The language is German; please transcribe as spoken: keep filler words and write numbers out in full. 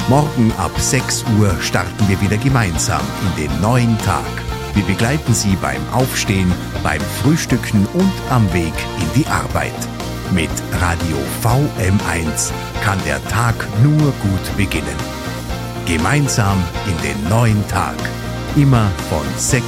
Morgen ab sechs Uhr starten wir wieder gemeinsam in den neuen Tag. Wir begleiten Sie beim Aufstehen, beim Frühstücken und am Weg in die Arbeit. Mit Radio V M eins kann der Tag nur gut beginnen. Gemeinsam in den neuen Tag. Immer von sechs